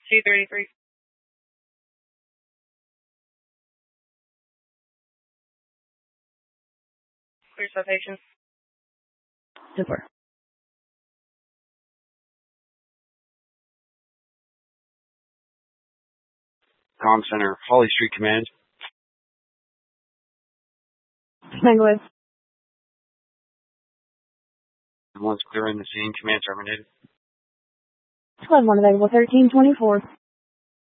233. Clear citation. Super. Comm Center, Holly Street Command. Language. Everyone's clearing the scene. Command terminated. Squad 1 available 1324.